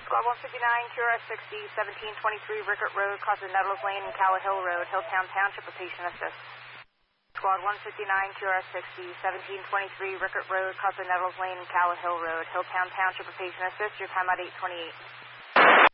Squad 159, QRS 60, 1723 Rickett Road, crossing Nettles Lane and Calla Hill Road, Hilltown Township, a patient assist. Squad 159, QRS 60, 1723 Rickett Road, crossing Nettles Lane and Calla Hill Road, Hilltown Township, a patient assist. Your time out 828.